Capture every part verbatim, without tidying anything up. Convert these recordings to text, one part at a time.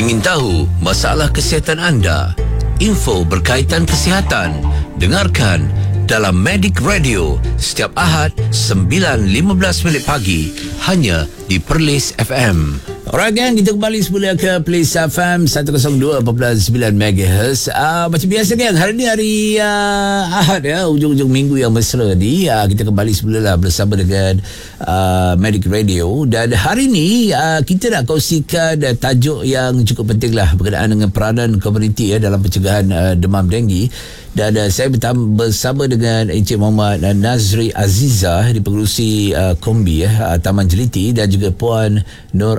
Ingin tahu masalah kesihatan anda? Info berkaitan kesihatan? Dengarkan dalam Medic Radio setiap Ahad sembilan lima belas minit pagi hanya di Perlis F M. Alright gang, kita kembali semula ke Perlis F M seratus dua perpuluhan sembilan megahertz. Uh, macam biasa gang, hari ni hari uh, Ahad ya, ujung-ujung minggu yang mesra ni. Uh, kita kembali semula lah bersama dengan uh, Medic Radio. Dan hari ni uh, kita nak kongsikan uh, tajuk yang cukup penting lah berkenaan dengan peranan komuniti ya, dalam pencegahan uh, demam denggi. Dan uh, saya bersama dengan Encik Muhammad uh, Nazri Aziza di pengerusi uh, Kombi ya, uh, Taman Jeliti, dan juga Puan Nur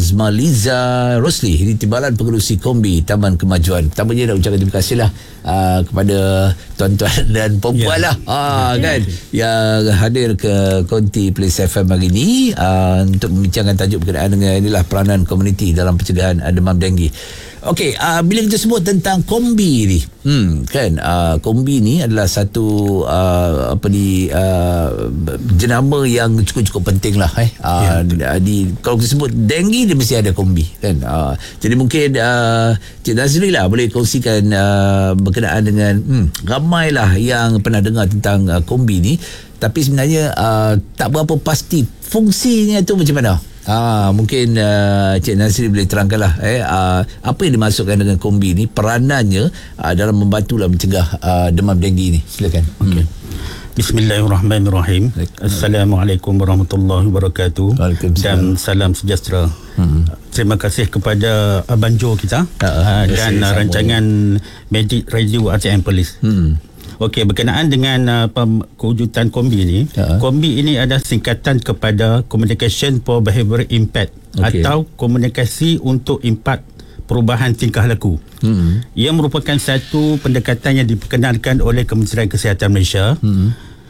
Arzmaliza Rosli di Timbalan Pengerusi Kombi Taman Kemajuan. Pertamanya nak ucapkan terima kasih lah uh, kepada tuan-tuan dan perempuan yeah. lah uh, yeah. kan yang hadir ke konti Perlis F M hari ini uh, untuk membincangkan tajuk berkenaan dengan inilah peranan komuniti dalam pencegahan uh, demam denggi. Okey, uh, bila kita sebut tentang Kombi ni, hmm, kan, uh, Kombi ni adalah satu uh, apa ni uh, jenama yang cukup-cukup penting lah. Eh. Uh, ya, di kalau kita sebut denggi, dia mesti ada Kombi, kan. Uh, jadi mungkin uh, Cik Nazri lah boleh kongsikan uh, berkenaan dengan hmm, ramailah yang pernah dengar tentang uh, Kombi ni, tapi sebenarnya uh, tak berapa pasti fungsinya tu macam mana. Ah, mungkin uh, Cik Nazri boleh terangkanlah eh, uh, apa yang dimasukkan dengan Kombi ni, peranannya uh, dalam membantu lah mencegah uh, demam denggi ni. Silakan. Okay. Hmm. Bismillahirrahmanirrahim. Assalamualaikum warahmatullahi wabarakatuh. Dan salam sejahtera. Hmm. Terima kasih kepada Abang Jo kita uh, uh, dan uh, rancangan Medic Radio R T M Perlis. Hmm. Okey, berkenaan dengan uh, kewujudan Kombi ni, uh-huh. Kombi ini adalah singkatan kepada Communication for Behavioral Impact, okay, atau komunikasi untuk impak perubahan tingkah laku. Hmm. Ia merupakan satu pendekatan yang diperkenalkan oleh Kementerian Kesihatan Malaysia hmm.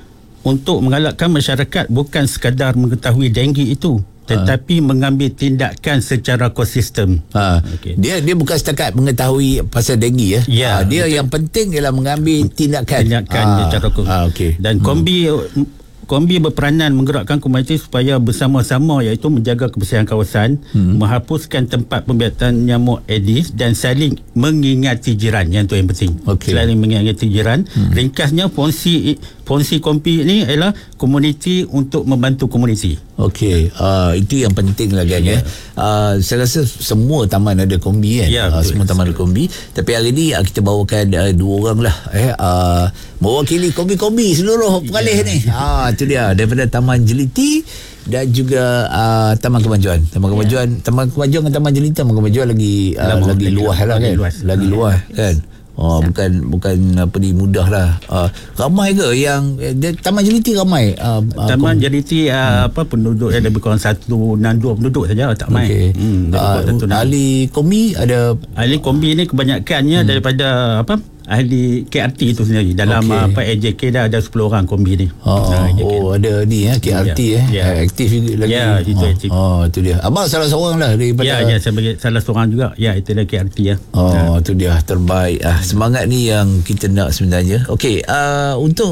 untuk mengalakkan masyarakat bukan sekadar mengetahui denggi itu, tetapi ha. mengambil tindakan secara konsisten. Ha. Okay. Dia dia bukan setakat mengetahui pasal denggi ya. ya ha, dia betul. Yang penting ialah mengambil tindakan. Tindakan ha. secara konsisten. Ha, okay. Dan Kombi hmm. Kombi berperanan menggerakkan komuniti supaya bersama-sama, iaitu menjaga kebersihan kawasan, hmm. menghapuskan tempat pembibitan nyamuk Aedes dan saling mengingati jiran. Yang tu yang penting. Okay. Saling mengingati jiran. Hmm. Ringkasnya, fungsi fungsi Kombi ini adalah komuniti untuk membantu komuniti. Okey, uh, itu yang penting lah kan ya. Uh, saya rasa semua taman ada Kombi kan. Ya, uh, semua taman ada Kombi. Tapi hari ni uh, kita bawakan uh, dua orang lah eh uh, mewakili Kombi-Kombi seluruh Perlis ya. ni. Ah, itu dia, daripada Taman Jeliti dan juga uh, Taman Kemajuan. Taman Kemajuan, ya. Taman Kemajuan dengan Taman Jeliti, Taman Kemajuan lagi uh, Lama, lagi, lagi luas lah kan. Luas. Lagi luas kan. Oh, bukan bukan apa ni mudah lah. Uh, ramai ke yang eh, Taman Jeliti ramai? Uh, Taman uh, Jeliti uh, hmm. apa penduduk ada lebih kurang satu enam dua penduduk saja, tak main. Okay. Hmm, uh, ahli Kombi ada, ahli Kombi ni kebanyakannya hmm. daripada apa? Ahli K R T itu sendiri. Dalam okay. apa A J K dah ada sepuluh orang Kombi ni. Oh, nah, oh ada ni ya, K R T ya. ya. Eh, aktif juga lagi. Ya, itu oh, aktif. Oh, itu dia. Abang salah seorang lah daripada. Ya, ya, saya bagi salah seorang juga. Ya, itu dah K R T ya. Oh, nah. itu dia, terbaik. Ah, semangat ni yang kita nak sebenarnya. Okey, uh, untuk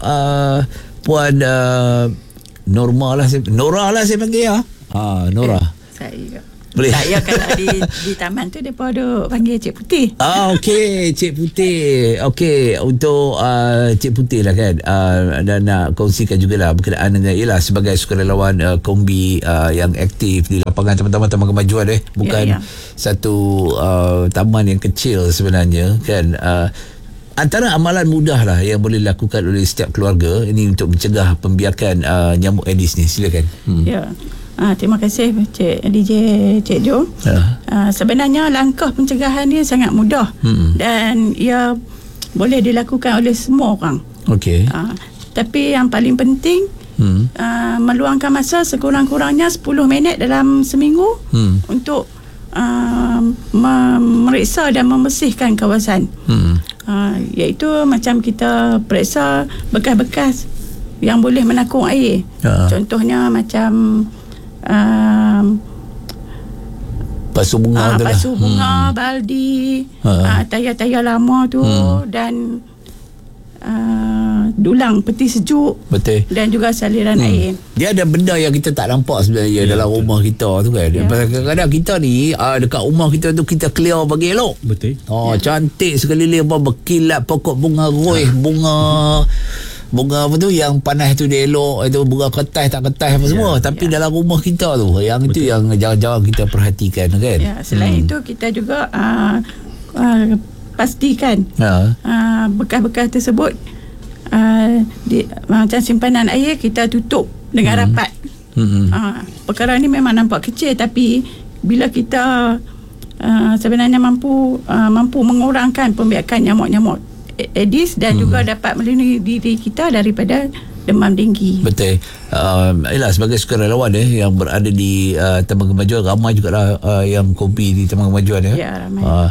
uh, Puan uh, Norma lah, saya, Nora lah saya panggil ya. Ah, Nora. Eh, saya boleh. Saya kalau di di taman tu depa ada panggil Cik Putih. Ah, okey, Cik Putih. Okey, untuk uh, Cik Putih lah kan. Uh, dan nak kongsikan jugalah berkenaan dengan ialah sebagai sukarelawan uh, Kombi uh, yang aktif di lapangan taman-taman Taman Kemajuan eh. Bukan ya, ya. satu uh, taman yang kecil sebenarnya kan. Uh, antara amalan mudah lah yang boleh dilakukan oleh setiap keluarga ini untuk mencegah pembiakan uh, nyamuk Aedes ni. Silakan. Hmm. Ya. Ah, terima kasih Cik D J Cik Jo. Ya. Ah, sebenarnya langkah pencegahan ni sangat mudah hmm. dan ia boleh dilakukan oleh semua orang. Okey. Ah, tapi yang paling penting hmm. ah, meluangkan masa sekurang-kurangnya sepuluh minit dalam seminggu hmm. untuk ah, memeriksa dan membersihkan kawasan. Hmm. Ah, iaitu macam kita periksa bekas-bekas yang boleh menakung air. Ya. Contohnya macam Um, pasu bunga, uh, pasu bunga, hmm. baldi, uh. Uh, tayar-tayar lama tu hmm. dan uh, dulang peti sejuk. Betul. Dan juga saliran hmm. air. Dia ada benda yang kita tak nampak sebenarnya ya, dalam betul. rumah kita tu kan. Ya. Kadang-kadang kita ni uh, dekat rumah kita tu kita clear bagi elok. Betul. Oh, ya. cantik sekeliling apa berkilat pokok bunga roih, bunga bunga apa tu yang panas tu dia elok, itu bunga kertas tak kertas apa ya. semua. Tapi ya. dalam rumah kita tu yang betul. itu yang jarang-jarang kita perhatikan kan. Ya, selain hmm. itu kita juga uh, uh, pastikan ha. uh, bekas-bekas tersebut uh, di, macam simpanan air kita tutup dengan hmm. rapat. Hmm. Uh, perkara ni memang nampak kecil, tapi bila kita uh, sebenarnya mampu uh, mampu mengurangkan pembiakan nyamuk-nyamuk Aedes dan hmm. juga dapat melindungi diri kita daripada demam denggi. Betul. Uh, ialah sebagai sukarelawan eh, yang berada di uh, Taman Kemajuan, ramai juga lah uh, yang kopi di Taman Kemajuan ya. Ya, ramai. Uh,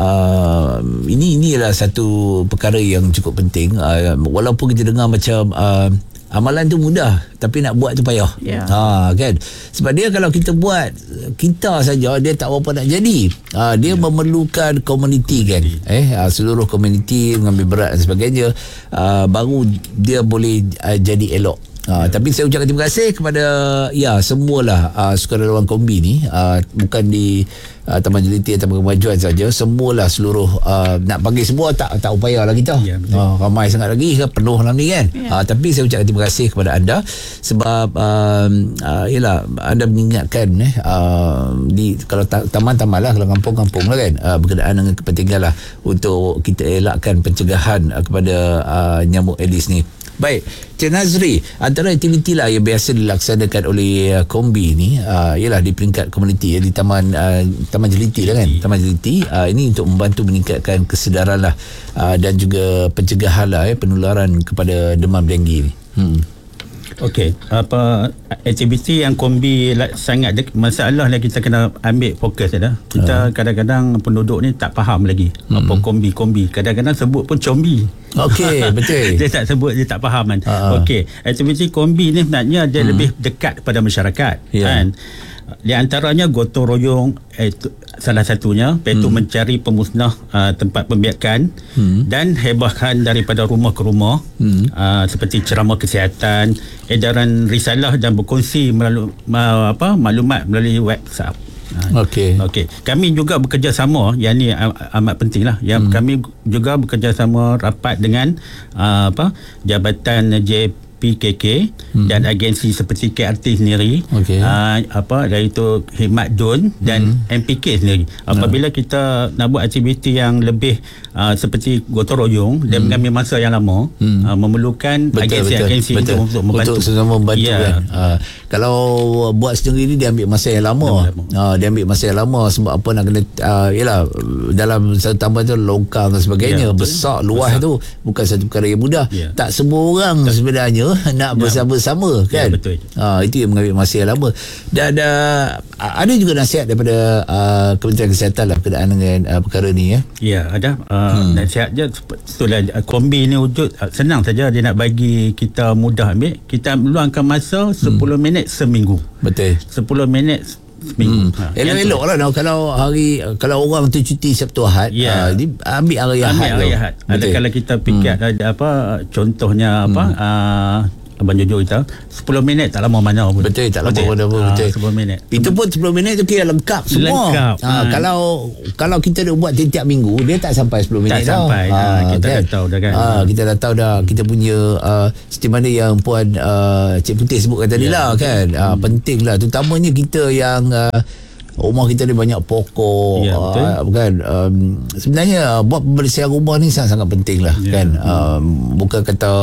uh, ini inilah satu perkara yang cukup penting. Uh, walaupun kita dengar macam uh, amalan tu mudah, tapi nak buat tu payah. Ya. Ha, kan? Sebab dia kalau kita buat kita saja, dia tak apa nak jadi. Ha, dia ya. memerlukan komuniti kan. Eh, ha, seluruh komuniti mengambil berat dan sebagainya. Ha, baru dia boleh uh, jadi elok. Ha, ya. Tapi saya ucapkan terima kasih kepada ya semualah uh, sukarelawan kombi ni, uh, bukan di uh, Taman Jeliti atau Taman Kemajuan saja, semualah seluruh uh, nak panggil semua tak tak upaya lah kita. Ya, uh, ramai sangat lagi kan, penuh dalam ni kan. Ya. Uh, tapi saya ucapkan terima kasih kepada anda sebab uh, uh, yalah anda mengingatkan eh uh, di kalau ta- taman-taman lah, kalau kampung-kampung lah kan, uh, berkenaan dengan kepentingan lah untuk kita elakkan pencegahan uh, kepada uh, nyamuk Aedes ni. Baik, Cik Nazri, antara aktiviti lah yang biasa dilaksanakan oleh uh, kombi ni uh, ialah di peringkat komuniti ya, di Taman uh, Taman Jeliti lah kan, Taman Jeliti uh, ini untuk membantu meningkatkan kesedaran lah uh, dan juga pencegahan lah ya, penularan kepada demam denggi ni. Hmm. Okey, apa aktiviti yang kombi sangat dek, masalah lah kita kena ambil fokus dah. Kita uh. kadang-kadang penduduk ni tak faham lagi hmm. apa kombi-kombi. Kadang-kadang sebut pun combi. Okey, betul. Dia tak sebut, dia tak faham kan. Uh. Okey, aktiviti kombi ni sebenarnya dia hmm. lebih dekat kepada masyarakat yeah. kan. Di antaranya gotong royong eh, salah satunya, iaitu hmm. mencari pemusnah uh, tempat pembiakan hmm. dan hebahkan daripada rumah ke rumah hmm. uh, seperti ceramah kesihatan, edaran risalah dan berkongsi melalui uh, apa maklumat melalui WhatsApp. Okey. Okey. Kami juga bekerjasama, yang ni amat penting lah. Yang hmm. kami juga bekerjasama rapat dengan uh, apa Jabatan J P K K hmm. dan agensi seperti K R T sendiri, okay. uh, apa iaitu Khidmat D U N dan hmm. M P K sendiri. Apabila uh. kita nak buat aktiviti yang lebih uh, seperti gotong royong hmm. dan mengambil masa yang lama, hmm. uh, memerlukan agensi-agensi untuk, untuk membantu. Untuk sesama membantu yeah. kan. Uh, kalau buat sendiri ni dia ambil masa yang lama. lama. Uh, dia ambil masa yang lama sebab apa nak kena uh, yalah dalam satu taman tu longkang dan sebagainya, yeah, besar luas besar. Tu bukan satu perkara yang mudah. Yeah. Tak semua orang tak. sebenarnya nak bersama-sama kan. Ya, betul. Ha, itu yang mengambil masa yang lama. Dan uh, ada juga nasihat daripada uh, Kementerian Kesihatan lah berkenaan dengan uh, perkara ni ya. Ya, ada uh, hmm. nasihat je itulah kombi ni wujud uh, senang saja dia nak bagi kita mudah ambil. Kita luangkan masa sepuluh hmm. minit seminggu. Betul. sepuluh minit seminggu. Hmm. Ha, elok-elok lah kalau hari kalau orang tu cuti Sabtu Ahad, ya. uh, di, ambil hari Ahad. Ambil hari Ahad. Ada kalau kita fikir hmm. ada apa contohnya apa hmm. uh, Abang Jojo kita sepuluh minit tak lama mana pun. Betul, tak lama mana pun. Betul. sepuluh minit. Itu pun sepuluh minit tu kira lengkap semua. Lengkap. Ha, ha. Kalau kalau kita nak buat tiap minggu, dia tak sampai sepuluh minit tak dah. Sampai. Ha, ha, kita kan? dah tahu dah kan. Ha, kita dah tahu dah. Kita punya uh, seperti mana yang Puan uh, Cik Putih sebutkan tadi ya, lah kan. Ha, hmm. Penting lah. Terutamanya kita yang uh, rumah kita ni banyak pokok ya, uh, kan. Um, sebenarnya buat pembersihan rumah ni sangat-sangat penting lah ya, kan. Um, bukan kata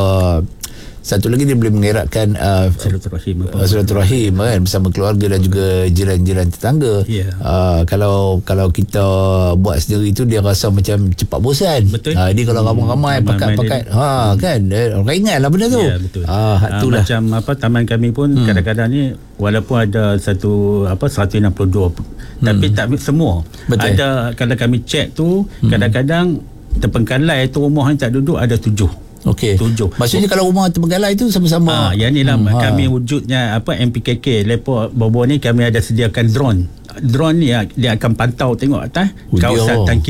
satu lagi dia boleh mengeratkan uh, silaturahim uh, silaturahim kan bersama keluarga dan juga jiran-jiran tetangga. Yeah. Uh, kalau kalau kita buat sendiri tu dia rasa macam cepat bosan. Betul. Uh, dia kalau ramai-ramai pakat-pakat ha kan orang ingatlah benda tu. Ya, betul. Ah uh, itulah macam apa taman kami pun hmm. kadang-kadang ni walaupun ada satu apa seratus enam puluh dua hmm. tapi tak semua. Betul. Ada kalau kami cek tu hmm. kadang-kadang terbengkalai tu rumah yang tak duduk ada tujuh. Okey. Tujuh. Maksudnya kalau rumah terbengkalai itu sama-sama. Ah, yang ni lah hmm, kami ha. wujudnya apa M P K K Lepo Bobo ni kami ada sediakan drone. Drone ni dia akan pantau tengok atas Udio. kawasan tangki dia.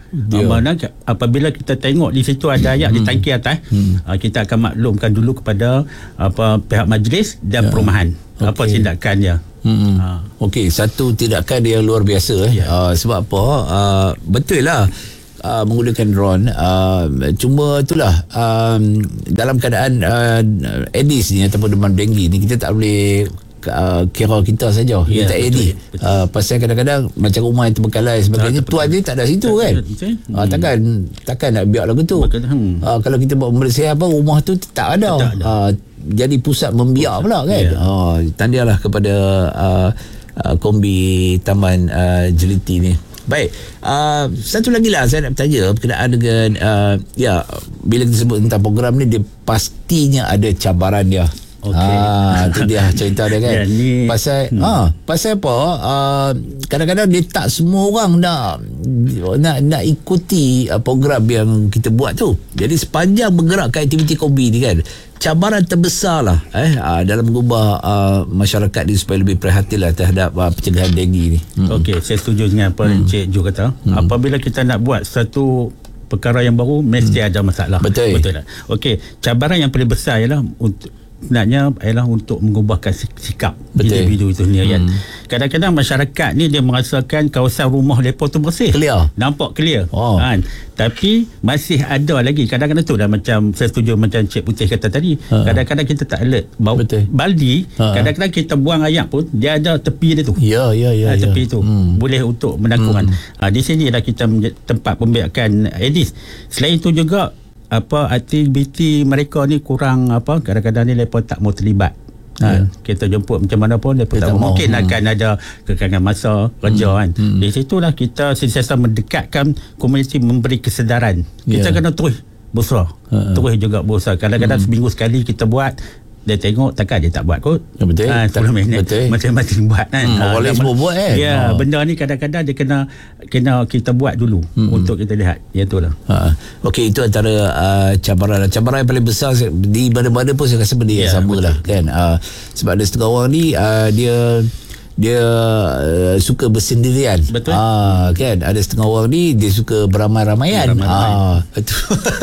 Yeah. Mana apabila kita tengok di situ ada ayat hmm. di tangki atas, hmm. uh, kita akan maklumkan dulu kepada apa pihak majlis dan yeah. perumahan okay. apa tindakannya. Hmm. Uh. Okey, satu tindakan yang luar biasa yeah. uh, sebab apa? Uh, betul lah. Uh, menggunakan drone uh, cuma itulah um, dalam keadaan uh, Aedes ni ataupun demam denggi ni kita tak boleh uh, kira kita saja yeah, kita Aedes uh, pasal kadang-kadang macam rumah yang terbengkalai sebagainya tuan dia tak ada situ kan uh, takkan takkan nak biar lagu tu uh, kalau kita buat pembersihan apa rumah tu tak ada, tak ada. Uh, jadi pusat membiak pula kan yeah. uh, tandialah kepada uh, uh, Kombi Taman uh, Jeliti ni. Baik, uh, satu lagi lah saya nak bertanya berkenaan dengan uh, ya, bila kita sebut tentang program ni dia pastinya ada cabaran dia. Okey. Ah, itu dia cerita dia kan. Ya, ni, pasal hmm. ah, pasal apa? Uh, kadang-kadang dia tak semua orang nak nak nak ikuti uh, program yang kita buat tu. Jadi sepanjang bergerakkan aktiviti Kombi ni kan, cabaran terbesar lah eh, uh, dalam mengubah uh, masyarakat ni supaya lebih prihatin lah terhadap uh, pencegahan denggi ni. Hmm. Okey, saya setuju dengan apa yang hmm. Cik Jo kata. Hmm. Apabila kita nak buat satu perkara yang baru, mesti hmm. ada masalah. Betul. Betul tak? Okey, cabaran yang paling besar ialah untuk sebenarnya ialah untuk mengubahkan sikap Betul. individu itu sendiri kan. Hmm. Kadang-kadang masyarakat ni dia merasakan kawasan rumah mereka tu bersih. Clear. Nampak clear. Oh. Kan? Tapi masih ada lagi. Kadang-kadang tu dah macam saya setuju macam Cik Putih kata tadi. Ha. Kadang-kadang kita tak alert. Bau Betul. baldi, ha. kadang-kadang kita buang air pun dia ada tepi dia tu. Ya, ya, ya. Ha, tepi ya. tu. Hmm. Boleh untuk menakungkan. Hmm. Ha, di sini dah kita tempat pembiakan Aedes. Selain itu juga apa aktiviti mereka ni kurang apa kadang-kadang ni mereka tak mau terlibat. Ha, yeah. Kita jemput macam mana pun mereka tak mau. Mungkin hmm. akan ada kekangan masa kerja hmm. kan. Hmm. Di situlah kita sentiasa mendekatkan komuniti, memberi kesedaran. Kita yeah. kena terus berusaha. Uh-huh. Terus juga berusaha. Kadang-kadang hmm. seminggu sekali kita buat, dia tengok takkan dia tak buat kot. Ya, betul. Ha, sepuluh minit macam-macam buat kan. Hmm, ha, boleh semua buat kan. Ya, oh. benda ni kadang-kadang dia kena kena kita buat dulu hmm. untuk kita lihat. Ya itulah. Ha. Okey, itu antara uh, cabaran cabaran yang paling besar di mana-mana pun saya rasa benda yang ya, samalah kan. Uh, sebab ada setengah orang ni uh, dia dia uh, suka bersendirian. Betul. Ah, kan ada setengah orang ni dia suka beramai-ramaian. Ah, itu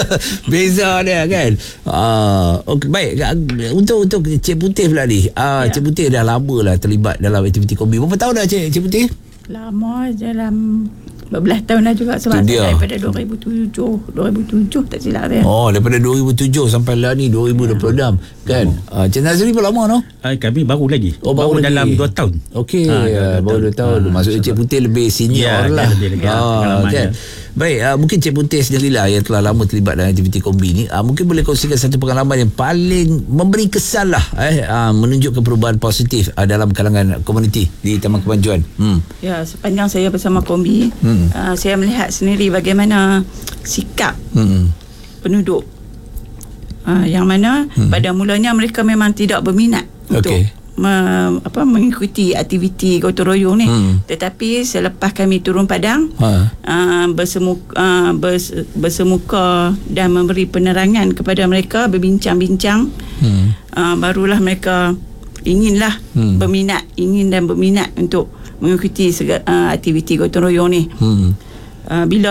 beza dia kan. Ah, okey, baik. Untuk untuk Cik Putih pula ni. Ah, ya. Cik Putih dah lama lah terlibat dalam aktiviti Kombi. Berapa tahun dah Cik Cik Putih? Lama dalam empat belas tahun dah juga sebab daripada dua ribu tujuh tak silap saya. Oh, daripada dua ribu tujuh sampai lah ni dua ribu dua puluh enam ya. Kan. Oh. Uh, Cik Nazri berapa lama no? Uh, kami baru lagi. Oh, baru, baru dalam dua tahun. Okey, uh, baru dua tahun. Uh, Maksudnya Cik Putih lebih senior ya, lah. Lebih lagi, ah, kan. Baik, uh, mungkin Cik Putih sendirilah yang telah lama terlibat dalam aktiviti Kombi ni. Uh, mungkin boleh kongsikan satu pengalaman yang paling memberi kesan lah eh, uh, menunjukkan perubahan positif uh, dalam kalangan komuniti di Taman Kemajuan. Hmm. Ya, sepanjang saya bersama Kombi, hmm. uh, saya melihat sendiri bagaimana sikap hmm. penduduk uh, yang mana hmm. pada mulanya mereka memang tidak berminat okay. untuk me, apa, mengikuti aktiviti gotong royong ni hmm. tetapi selepas kami turun padang ha. uh, bersemuka, uh, bers, bersemuka dan memberi penerangan kepada mereka, berbincang-bincang hmm. uh, barulah mereka inginlah hmm. berminat ingin dan berminat untuk mengikuti segala, uh, aktiviti gotong royong ni hmm. uh, bila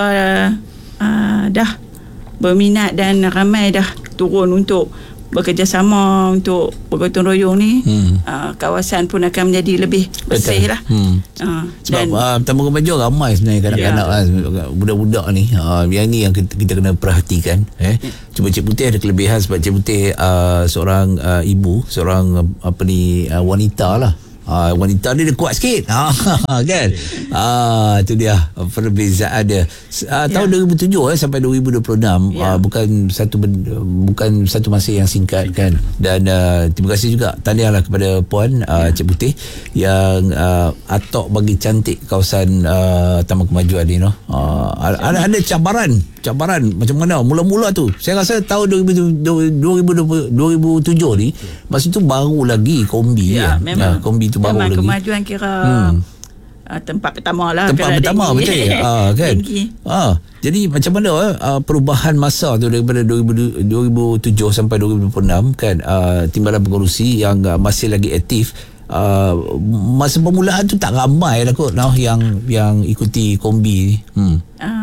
uh, dah berminat dan ramai dah turun untuk bekerjasama untuk bergotong royong ni hmm. uh, kawasan pun akan menjadi lebih bersih lah hmm. uh, sebab uh, Taman Kemajuan ramai sebenarnya kanak-kanak ya. Kan, budak-budak ni uh, yang ni yang kita, kita kena perhatikan eh. Hmm. Cuma Cik Putih ada kelebihan sebab Cik Putih uh, seorang uh, ibu, seorang uh, apa ni uh, wanita lah. Ah, wanita ni dia kuat sikit. Ah, kan? Ah, itu dia perbezaan dia. Ah, tahun ya. dua ribu tujuh eh, sampai dua ribu dua puluh enam ya. ah, bukan satu bukan satu masa yang singkat kan. Dan uh, terima kasih juga tahniahlah kepada puan uh, ya. Cik Putih yang uh, atok bagi cantik kawasan uh, Taman Kemajuan ni no. Ah, ada ada cabaran, cabaran macam mana mula-mula tu. Saya rasa tahun dua ribu tujuh ni masa tu baru lagi Kombi ya. Kan? Memang. Ah, Kombi tu baru lagi. Kemajuan kira hmm. uh, tempat pertama lah. Tempat pertama betul. Ah, kan. Ah, jadi macam mana uh, perubahan masa tu daripada dua ribu tujuh sampai dua ribu dua puluh enam kan, uh, Timbalan Pengerusi yang uh, masih lagi aktif. Uh, masa permulaan tu tak ramai lah kot nah, yang yang ikuti Kombi ni. Hmm. Uh,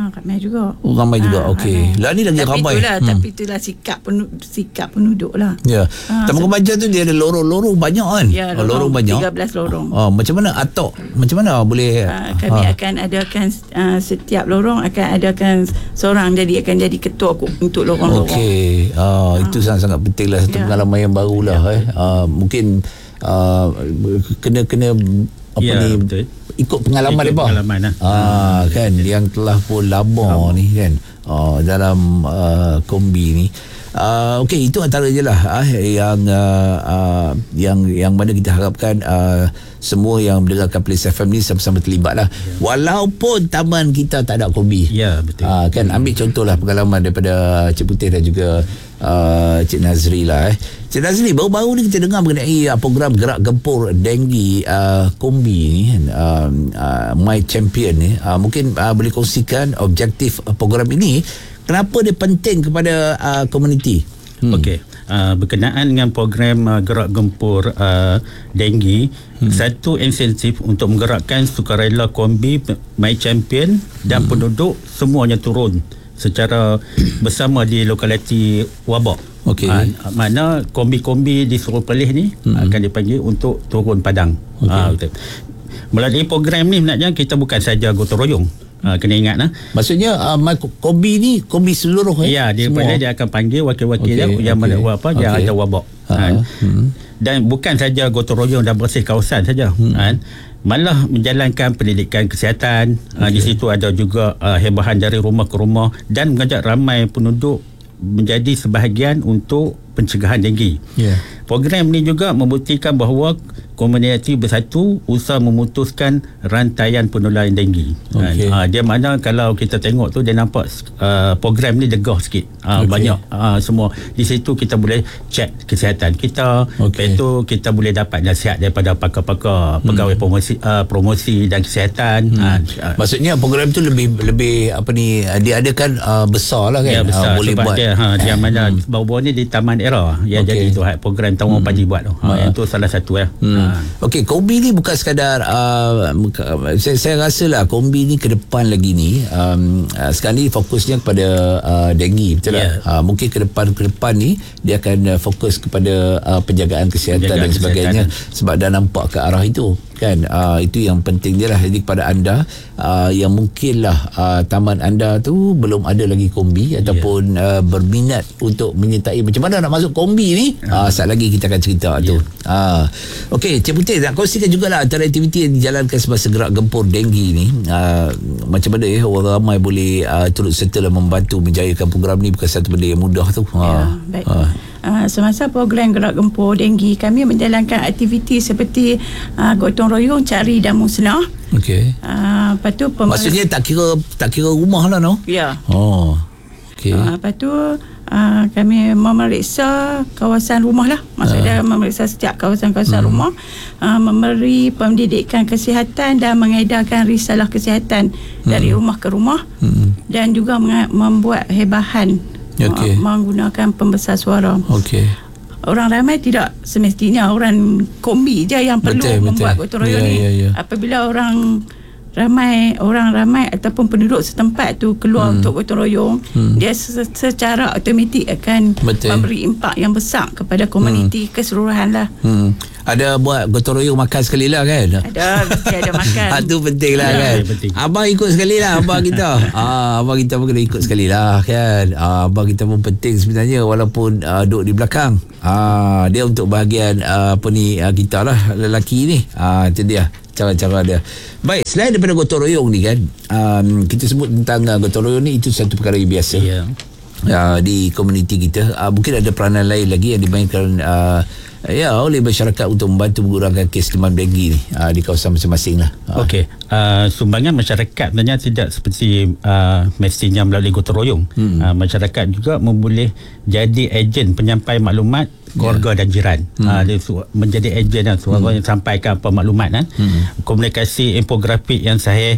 Ah, ramai juga. Oh, ramai juga. Okey. Lah ni lagi tapi ramai. Itulah, hmm. Tapi itulah sikap penduduk, sikap penduduk lah. Ya. Ah, Taman Remaja tu dia ada lorong-lorong banyak kan? Ya, oh, lorong banyak. tiga belas lorong. Oh, macam mana atok? Macam mana boleh? Uh, kami ha. akan adakan uh, setiap lorong akan adakan seorang jadi akan jadi ketua untuk lorong-lorong. Okey. Uh, ha. Itu sangat-sangat penting lah. Satu ya. pengalaman yang barulah. Ya. Eh. Uh, mungkin uh, kena-kena apa ya, ni betul. Ikut pengalaman ikut depa. Pengalaman lah. Ah kan yang telah pun lama ni kan. Uh, dalam uh, kombi ni. Uh, Okey, itu antara je lah uh, yang uh, uh, yang yang mana kita harapkan uh, semua yang mendengarkan Place F M ni sama-sama terlibat lah. Ya. Walaupun taman kita tak ada kombi. Ya, betul. Uh, kan ambil contohlah pengalaman daripada Cik Putih dan juga uh, Cik Nazri lah eh. Cik Nazri, baru-baru ni kita dengar mengenai uh, program gerak gempur denggi uh, kombi ni kan, uh, uh, My Champion ni. Uh, mungkin uh, boleh kongsikan objektif uh, program ini. Kenapa dia penting kepada uh, komuniti? Hmm. Okey, uh, berkenaan dengan program uh, gerak gempur uh, denggi, hmm. satu insentif untuk menggerakkan sukarela kombi My Champion dan hmm. penduduk semuanya turun secara bersama di lokaliti Wabak. Okey. Uh, mana kombi-kombi di Suruh Perlis ni hmm. akan dipanggil untuk turun padang. Okay. Uh, melalui program ni sebenarnya kita bukan saja gotong royong. Ha, kena ingat lah. Maksudnya uh, kombi ni kombi seluruh eh? Ya, dia pada dia akan panggil wakil-wakil okay, dia yang okay. mana apa okay. yang ada wabak. Ha. Ha. Hmm. Dan bukan saja gotong royong dan bersih kawasan saja. Hmm. Ha. Malah menjalankan pendidikan kesihatan. Okay. Ha, di situ ada juga uh, hebahan dari rumah ke rumah dan mengajak ramai penduduk menjadi sebahagian untuk pencegahan denggi. Yeah. Program ni juga membuktikan bahawa komuniti bersatu usaha memutuskan rantaian penularan denggi. Okay. Ha, dia mana kalau kita tengok tu dia nampak uh, program ni degah sikit. Ha, okay. Banyak uh, semua di situ kita boleh cek kesihatan kita. Okay. Lepas tu kita boleh dapat nasihat daripada pakar-pakar hmm. pegawai promosi uh, promosi dan kesihatan. Hmm. Ha, maksudnya program tu lebih lebih apa ni diadakan uh, besar lah kan. Ya, besar. Uh, boleh sebab buat dia ha, dia mana hmm. baru-baru ni di Taman Era yang okay. jadi tu program Taman hmm. Paji buat tu. Ha, yang tu salah satu ya. Hmm. Ha. Okey, kombi ni bukan sekadar uh, saya, saya rasa lah kombi ni ke depan lagi ni um, uh, sekarang ni fokusnya kepada uh, denggi betul yeah. tak? Uh, mungkin ke depan ke depan ni dia akan uh, fokus kepada uh, penjagaan kesihatan penjagaan dan sebagainya kesihatan. Sebab dah nampak ke arah itu kan. Uh, itu yang penting dia lah. Jadi kepada anda uh, yang mungkinlah uh, taman anda tu belum ada lagi kombi yeah. ataupun uh, berminat untuk menyertai macam mana nak masuk kombi ni, uh. Uh, saat lagi kita akan cerita yeah. tu. Uh, Okey, Cik Putih nak kongsikan jugalah antara aktiviti yang dijalankan semasa gerak gempur denggi ni. Uh, macam mana ya orang ramai boleh uh, turut serta dalam membantu menjayakan program ni, bukan satu benda yang mudah tu. Ya, uh, baik. Uh. Uh, semasa program gerak gempur denggi kami menjalankan aktiviti seperti uh, gotong royong cari dan musnah. Okey. Uh, lepas tu pemer- maksudnya tak kira tak kira rumah lah no? Ya. Oh. Okey. Uh, lepas tu uh, kami memeriksa kawasan rumah lah. Maksudnya uh. memeriksa setiap kawasan-kawasan hmm. rumah, uh, memberi pendidikan kesihatan dan mengedarkan risalah kesihatan hmm. dari rumah ke rumah hmm. dan juga meng- membuat hebahan. Okay. Menggunakan pembesar suara. Okey. Orang ramai tidak semestinya orang kombi je yang perlu betul, membuat gotong royong yeah, ni. Yeah, yeah. Apabila orang ramai orang ramai ataupun penduduk setempat tu keluar hmm. untuk gotong royong, hmm. dia secara automatik akan betul. Memberi impak yang besar kepada komuniti hmm. keseluruhan lah. Hmm. Ada buat gotong royong makan sekali lah kan? Ada, mesti ada makan. Itu penting lah ya, kan? Penting. Abang ikut sekali lah abang kita. ah, abang kita pun kena ikut sekali lah kan? Ah, abang kita pun penting sebenarnya walaupun uh, duduk di belakang. Ah, dia untuk bahagian uh, apa ni uh, kita lah lelaki ni. Ah, itu dia cara-cara dia. Baik, selain daripada gotong royong ni kan, um, kita sebut tentang uh, gotong royong ni, itu satu perkara yang biasa. Ya. Uh, di komuniti kita uh, mungkin ada peranan lain lagi yang dimainkan uh, ya oleh masyarakat untuk membantu mengurangkan kes demam denggi ni uh, di kawasan masing-masing lah. Uh. Okey, uh, sumbangan masyarakat sebenarnya tidak seperti uh, mestinya melalui gotong royong. Hmm. Uh, masyarakat juga boleh jadi ejen penyampai maklumat keluarga yeah. dan jiran. Hmm. Uh, dia su- menjadi ejen dan suara hmm. yang sampaikan apa maklumat kan. Hmm. Komunikasi infografik yang sahih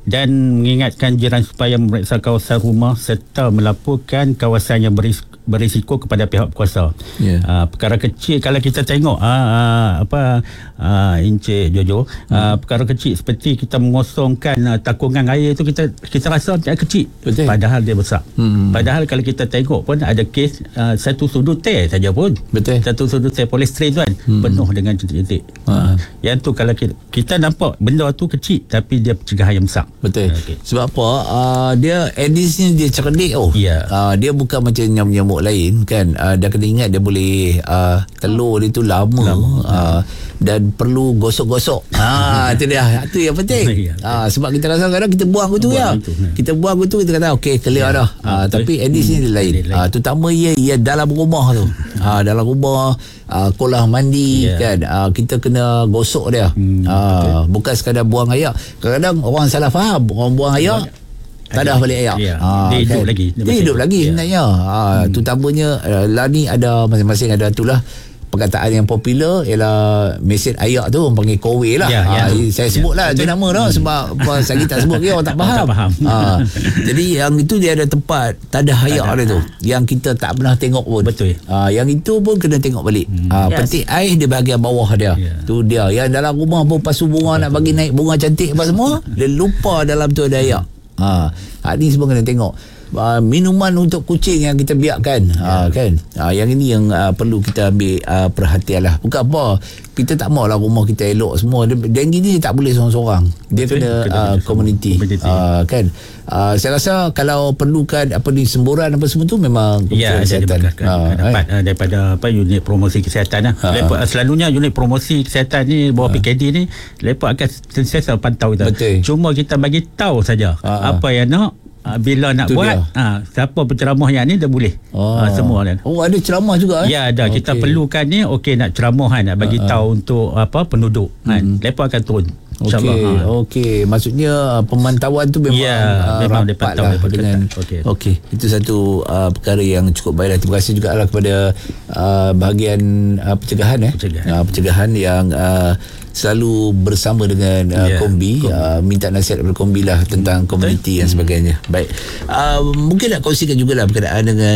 dan mengingatkan jiran supaya memeriksa kawasan rumah serta melaporkan kawasan yang beris- berisiko kepada pihak kuasa. Yeah. Uh, perkara kecil kalau kita tengok uh, uh, apa uh, Encik Jojo, hmm. uh, perkara kecil seperti kita mengosongkan uh, takungan air tu kita kita rasa tidak kecil. Betul. Padahal dia besar. Hmm. Padahal kalau kita tengok pun ada kes uh, satu sudut teh saja pun. Betul. Satu sudut teh polistrin tu kan hmm. penuh dengan jentik-jentik. Uh, yang tu kalau kita, kita nampak benda tu kecil tapi dia pencegahan yang besar. Betul. Okay. Sebab apa? Uh, dia Aedes ni dia cerdik oh. Yeah. Uh, dia bukan macam nyamuk-nyamuk lain kan. Uh, dia kena ingat dia boleh uh, telur dia tu lama, lama. Uh, dan perlu gosok-gosok. Ha, itu dia. Itu yang penting. Ha, sebab kita rasa kadang kita buang gitu ya. Kita buang gitu kita kata okey clear dah. Ha, tapi Aedes ni dia lain. Ha, terutama ia ia dalam rumah tu. Ha, dalam rumah uh, kolam mandi yeah. kan. Uh, kita kena gosok dia. Hmm, uh, bukan sekadar buang air. Kadang-kadang orang salah faham, orang buang air tak ada balik air. Ya, ha, dia hidup kan? lagi. Dia, dia hidup lagi ya. sebenarnya. Ha, hmm. Terutamanya uh, lah ni ada masing-masing ada itulah perkataan yang popular ialah mesin air tu orang panggil kowe lah. Ya, ha, ya. Saya sebutlah ya. itu nama dah sebab apa saya tak sebut dia orang tak faham. Tak faham. Ha, jadi yang itu dia ada tempat tadah air dia tu yang kita tak pernah tengok pun. Betul. Ha, yang itu pun kena tengok balik. Hmm. Ha, yes. Penting air di bahagian bawah dia. Ya. Tu dia. Yang dalam rumah pun pasu bunga nak bagi naik bunga cantik apa semua, dia lupa dalam tu ada air. Ha, ha ni semua kena tengok. Uh, minuman untuk kucing yang kita biarkan yeah. uh, kan uh, yang ini yang uh, perlu kita ambil uh, perhatian lah. Bukan apa kita tak maulah rumah kita elok semua. Denggi ni tak boleh seorang-seorang, dia Betul, kena, kena uh, community, community. Uh, kan uh, saya rasa kalau perlukan apa ni semburan apa semua tu memang ya, kesihatan uh, dapat eh. daripada apa unit promosi kesihatan lah. uh, Lepas, selalunya unit promosi kesihatan ni bawah uh. P K D ni lepas akan sentiasa pantau kita. Betul. Cuma kita bagi tahu saja uh. apa yang nak. Ha, bila nak Itu buat ha, siapa penceramah yang ni dia boleh oh. ha, semua kan. Oh ada ceramah juga eh? Ya ada okay. Kita perlukan ni okey nak ceramah kan, nak bagi uh, tahu uh. untuk apa penduduk kan. Hmm. Lepas akan turun insya-Allah. Okey ha. Okey maksudnya pemantauan tu memang ya, uh, memang rapat lah dengan okey. Okey itu satu uh, perkara yang cukup baiklah. Terima kasih juga lah kepada uh, bahagian uh, pencegahan eh pencegahan, uh, pencegahan yang uh, selalu bersama dengan uh, yeah, Kombi uh, minta nasihat daripada Kombi lah tentang komuniti dan sebagainya. Baik, uh, mungkin nak kongsikan jugalah berkenaan dengan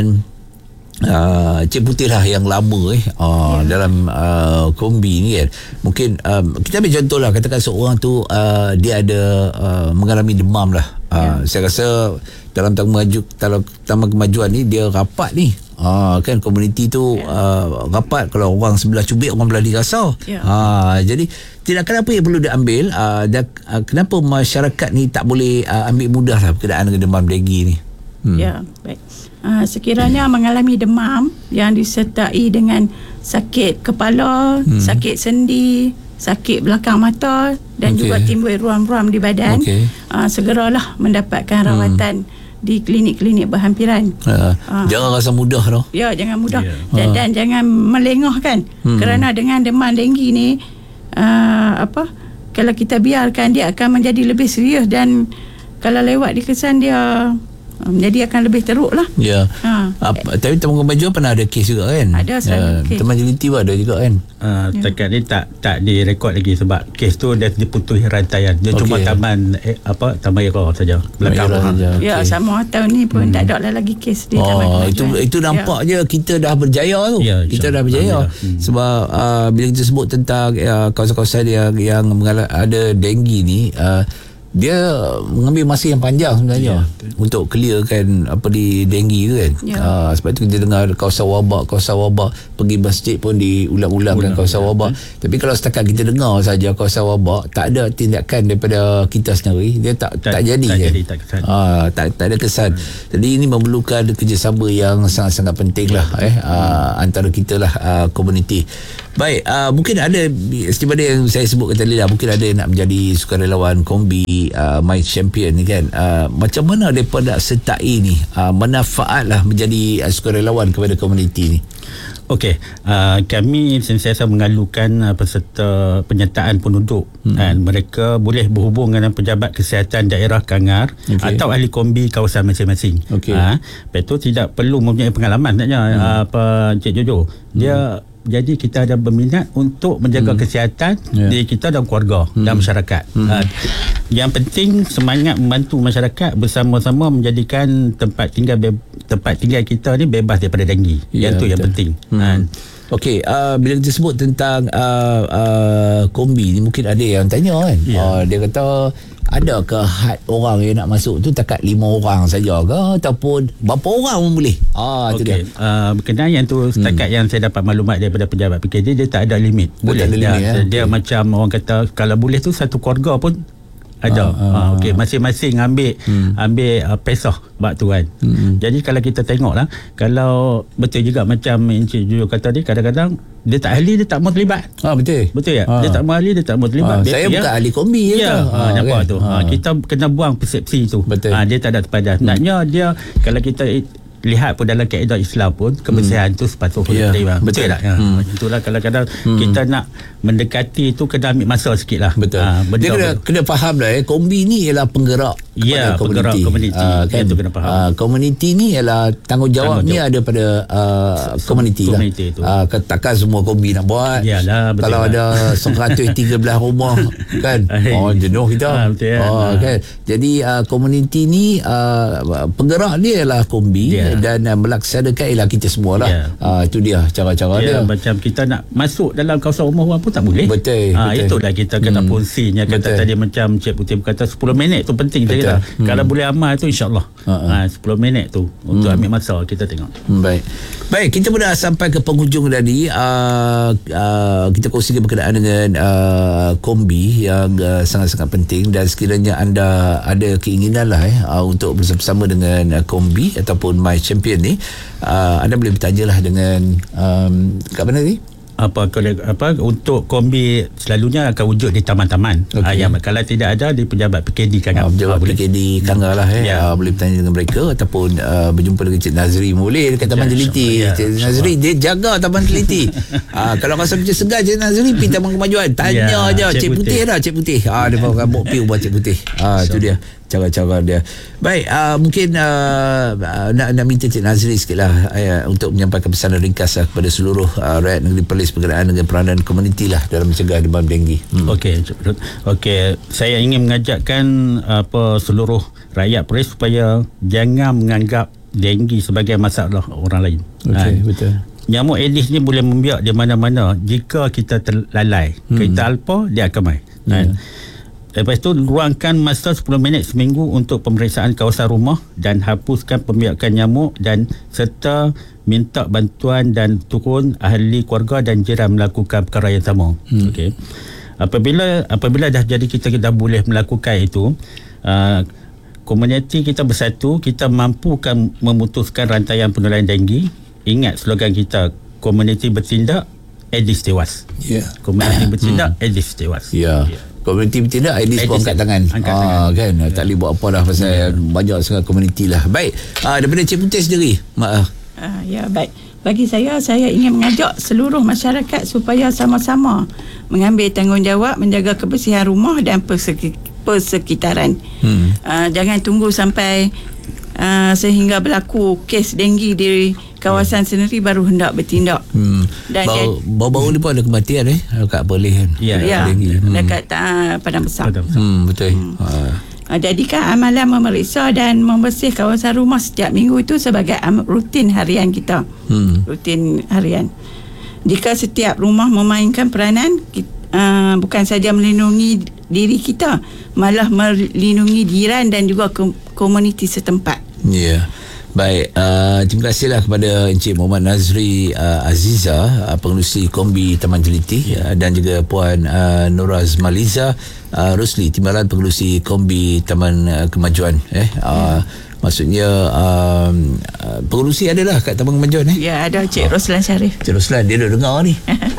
uh, Cik Putih lah yang lama eh uh, yeah. dalam uh, Kombi ni kan. Mungkin um, kita ambil contoh lah, katakan seorang tu uh, dia ada uh, mengalami demam lah. uh, yeah. Saya rasa dalam tamu maju dalam tamu kemajuan ni dia rapat ni. Ha, kan komuniti tu yeah. uh, rapat. Kalau orang sebelah cubit orang belah dirasa. Yeah. Ha, jadi tindakan apa yang perlu diambil uh, dan uh, kenapa masyarakat ni tak boleh uh, ambil mudah lah berkenaan dengan demam denggi ni? Hmm. Ya, baik. Uh, sekiranya mengalami demam yang disertai dengan sakit kepala, hmm. sakit sendi, sakit belakang mata dan okay. juga timbul ruam-ruam di badan, okay. uh, segeralah mendapatkan rawatan hmm. di klinik-klinik berhampiran. Uh, uh. Jangan rasa mudah tau. Ya, jangan mudah. Yeah. Dan, uh. dan jangan melengahkan. Hmm. Kerana dengan demam denggi ni uh, apa? Kalau kita biarkan dia akan menjadi lebih serius dan kalau lewat di kesan dia menjadi akan lebih teruk lah. Ya. Ha. Apa, tapi teman kemajuan pernah ada kes juga kan? Ada selalu ya, kes. Teman jeliti pun ada juga kan? Uh, ya. Takat ni tak tak direkod lagi sebab kes tu dia diputus rantaian. Dia okay. cuma taman eh, apa taman era saja. Belakang. Ya, okay. sama tahun ni pun hmm. tak ada lagi kes di oh, taman kemajuan. Itu itu nampak ya. je kita dah berjaya tu. Ya, kita dah berjaya. Hmm. Sebab uh, bila kita sebut tentang uh, kawasan-kawasan yang yang mengalami ada denggi ni uh, dia mengambil masa yang panjang sebenarnya ya, untuk clearkan apa di denggi tu kan. Ya. Uh, sebab itu kita dengar kawasan wabak, kawasan wabak, pergi masjid pun diulang-ulang dengan kawasan ya. wabak. Tapi kalau setakat kita dengar saja kawasan wabak, tak ada tindakan daripada kita sendiri, dia tak tak, tak jadi tak, kan? jadi, tak, uh, tak tak ada kesan. Hmm. Jadi ini memerlukan kerjasama yang sangat-sangat penting lah eh uh, antara kita lah uh, komuniti. Baik, uh, mungkin ada seperti yang saya sebutkan tadi lah, mungkin ada yang nak menjadi sukarelawan Kombi uh, My Champion ni kan. Uh, macam mana mereka nak sertai ni uh, manfaat lah menjadi uh, sukarelawan kepada komuniti ni? Okey, uh, kami sentiasa mengalukan uh, peserta penyertaan penduduk hmm. dan mereka boleh berhubung dengan pejabat kesihatan daerah Kangar okay. atau ahli Kombi kawasan masing-masing. Okey. Uh, lepas tu tidak perlu mempunyai pengalaman sebenarnya hmm. uh, apa Cik Jojo. Dia hmm. jadi kita ada berminat untuk menjaga hmm. kesihatan yeah. diri kita dan keluarga hmm. dan masyarakat. Hmm. Uh, yang penting semangat membantu masyarakat bersama-sama menjadikan tempat tinggal be- tempat tinggal kita ni bebas daripada denggi. Yeah, yang tu betul. Yang penting. Hmm. Uh, Okey, uh, bila kita sebut tentang uh, uh, kombi ni, mungkin ada yang tanya kan. Yeah. Uh, dia kata ada ke had orang yang nak masuk tu takat lima orang saja ke ataupun berapa orang pun boleh? Ah tu okay. dia. Uh, berkenaan yang tu setakat hmm. yang saya dapat maklumat daripada pejabat P K D, dia tak ada limit. Boleh. Dia, limit, dia, ya? dia okay. macam orang kata kalau boleh tu satu keluarga pun ada. Ah, ah, ah, okey, masing-masing ambil hmm. ambil uh, pesah bab tu kan. Hmm. Jadi kalau kita tengoklah, kalau betul juga macam Encik Jojo kata ni, kadang-kadang dia tak ahli, dia tak mau terlibat. Ah betul. Betul ya? Ah. Dia tak mau ahli, dia tak mau terlibat. Ah, saya bukan ahli kombi je. Ya, ah, nampak kan? tu. Ah. kita kena buang persepsi tu. Betul. Ah, dia tak ada terpadas. Hmm. Naknya dia kalau kita lihat pun dalam kaedah Islam pun kebersihan hmm. tu sepatutnya yeah, betul tak? Hmm. Itulah kadang-kadang hmm. kita nak mendekati tu kena ambil masa sikit lah. Betul. Ha, dia kena, kena faham lah eh, kombi ni ialah penggerak ya, penggerak komuniti. Uh, kan? Itu kena faham. Uh, komuniti ni ialah tanggungjawab ni ada pada uh, komuniti lah. Uh, takkan semua kombi nak buat. Yalah, betul kalau lah. Ada seratus tiga belas rumah kan. Oh jenuh kita. Ha, betul ya. Oh, kan. Jadi uh, komuniti ni uh, penggerak dia ialah kombi. Yeah. Dan uh, melaksanakan ialah kita semua lah. Yeah. Uh, itu dia cara-cara yeah, dia. Macam kita nak masuk dalam kawasan rumah orang pun tak boleh. Betul. Ha, betul. Itulah kita kena hmm. fungsinya. Kata betul. Tadi macam Cik Putih berkata sepuluh minit tu penting. Kita. Hmm. Kalau boleh amal tu insyaAllah. Uh-huh. Ha, sepuluh minit tu untuk hmm. ambil masa kita tengok. Hmm, baik. Baik, kita pun dah sampai ke penghujung tadi. Uh, uh, kita kongsikan berkenaan dengan uh, kombi yang uh, sangat-sangat penting, dan sekiranya anda ada keinginan lah eh, uh, untuk bersama-sama dengan uh, kombi ataupun My Champion ni, uh, anda boleh bertanya lah dengan um, kat mana ni? Apa, apa untuk kombi selalunya akan wujud di taman-taman. Okay. Ha, yang kalau tidak ada di pejabat P K D kan. Ha, pejabat P K D Kangar lah eh. Ya. Ha, boleh bertanya dengan mereka ataupun uh, berjumpa dengan Cik Nazri boleh dekat Taman ya, Teliti. Ya, Cik Nazri dia jaga Taman Teliti. ha, kalau rasa macam segar Cik Nazri pergi Taman Kemajuan, tanya ya, aja Cik, Cik Putih. Putih dah Cik Putih. Ah ha, dia bawa rambut piu buat Cik Putih. Ah ha, itu dia cara-cara dia. Baik, uh, mungkin uh, uh, nak, nak minta Cik Nazri sikit lah uh, untuk menyampaikan pesanan ringkas uh, kepada seluruh uh, rakyat negeri Perlis berkenaan dengan peranan komuniti lah dalam mencegah demam denggi. Hmm. Okey, okey, saya ingin mengajakkan apa seluruh rakyat Perlis supaya jangan menganggap denggi sebagai masalah orang lain. Okey, ha. Betul. Nyamuk Aedes ni boleh membiak di mana-mana jika kita terlalai. Hmm. Kita alpa, dia akan mai. Yeah. Ha. Lepas tu luangkan masa sepuluh minit seminggu untuk pemeriksaan kawasan rumah dan hapuskan pembiakan nyamuk, dan serta minta bantuan dan turun ahli keluarga dan jiran melakukan perkara yang sama. Hmm. Okey. Apabila apabila dah jadi kita dah boleh melakukan itu, uh, komuniti kita bersatu, kita mampukan memutuskan rantaian penularan denggi. Ingat slogan kita, komuniti bertindak, Aedes tewas. Ya. Yeah. Komuniti bertindak, hmm. Aedes tewas. Ya. Yeah. Yeah. Komuniti bertindak, Aedes pun angkat tangan. Angkat ah, tangan. Kan? Ya. Tak boleh buat apa dah pasal ya. Banyak sangat komuniti lah. Baik, ah, daripada Cik Putih sendiri. Maaf. Ah, ya, baik. Bagi saya, saya ingin mengajak seluruh masyarakat supaya sama-sama mengambil tanggungjawab menjaga kebersihan rumah dan persek- persekitaran. Hmm. Ah, jangan tunggu sampai uh, sehingga berlaku kes denggi di kawasan sendiri baru hendak bertindak. Hmm. Dan baru, baru-baru ni pun ada kematian eh dekat Perlis kan. Ya, ya hmm. dekat uh, Padang Besar. Hmm, betul. Hmm. Ha. Jadikan amalan memeriksa dan membersih kawasan rumah setiap minggu itu sebagai am- rutin harian kita. Hmm. Rutin harian. Jika setiap rumah memainkan peranan, kita, uh, bukan saja melindungi diri kita, malah melindungi jiran dan juga komuniti setempat. Ya. Yeah. Baik, uh, terima kasihlah kepada Encik Muhammad Nazri uh, Aziza, uh, pengerusi Kombi Taman Teliti, uh, dan juga Puan uh, Noraz Maliza uh, Rosli, Timbalan pengerusi Kombi Taman uh, Kemajuan. Eh, uh, maksudnya uh, uh, pengerusi adalah kat Taman Kemajuan eh? Ya, ada Cik oh. Roslan Syarif. Cik Roslan, dia dah dengar ni.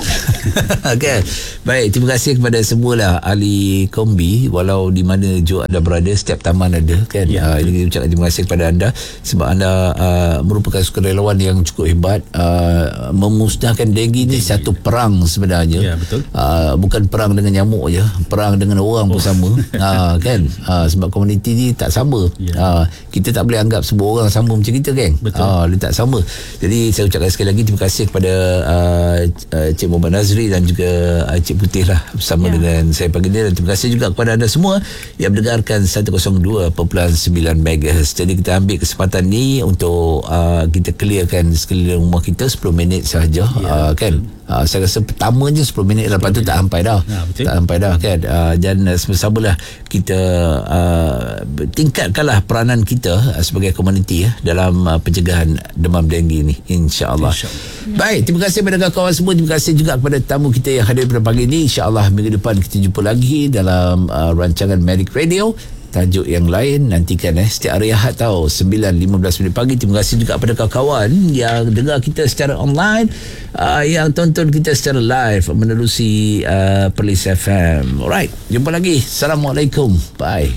Okay. Baik, terima kasih kepada semualah ahli Kombi, walau di mana juga anda berada, setiap taman ada kan. Ya. Uh, ini ucapkan terima kasih kepada anda sebab anda uh, merupakan sukarelawan yang cukup hebat. Uh, memusnahkan denggi ni satu perang sebenarnya. Ya, betul. Uh, bukan perang dengan nyamuk je, perang dengan orang pun oh. sama. uh, kan. Uh, sebab komuniti ni tak sama. Ya. Uh, kita tak boleh anggap semua orang sama macam kita kan. Betul. Ah, dia tak sama. Jadi saya ucapkan sekali lagi terima kasih kepada uh, uh, Cik Muhammad Nazri dan juga uh, Cik Putih lah bersama Ya. dengan saya pagi ni, dan terima kasih juga kepada anda semua yang mendengarkan seratus dua perpuluhan sembilan megahertz. Jadi kita ambil kesempatan ni untuk uh, kita clearkan sekeliling rumah kita sepuluh minit sahaja, Ya, uh, kan. Uh, saya rasa pertama je sepuluh minit, lepas tu tak sampai dah. Ya, betul. Tak sampai dah kan. Uh, dan uh, sama-samalah kita uh, tingkatkanlah peranan kita uh, sebagai komuniti ya, dalam uh, pencegahan demam denggi ni, insya-Allah. InsyaAllah. Baik, terima kasih kepada kawan semua. Terima kasih juga kepada tamu kita yang hadir pada pagi ini. InsyaAllah minggu depan kita jumpa lagi dalam uh, rancangan Medic Radio. Tajuk yang lain nantikan eh setiap hari Ahad tau sembilan lima belas minit pagi. Terima kasih juga kepada kawan-kawan yang dengar kita secara online, uh, yang tonton kita secara live menerusi uh, Perlis F M. Alright, jumpa lagi. Assalamualaikum. Bye.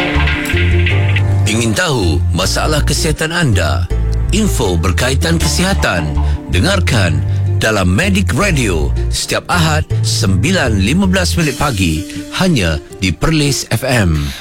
Ingin tahu masalah kesihatan anda? Info berkaitan kesihatan. Dengarkan dalam Medic Radio setiap Ahad sembilan lima belas minit pagi hanya di Perlis F M.